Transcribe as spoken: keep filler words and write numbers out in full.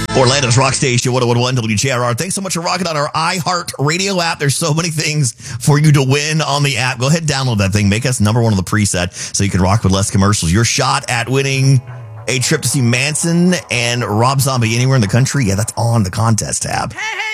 Orlando's Rock Station, one oh one point one W J R R. Thanks so much for rocking on our iHeart Radio app. There's so many things for you to win on the app. Go ahead and download that thing. Make us number one on the preset so you can rock with less commercials. Your shot at winning a trip to see Manson and Rob Zombie anywhere in the country. Yeah, that's on the contest tab. Hey, hey.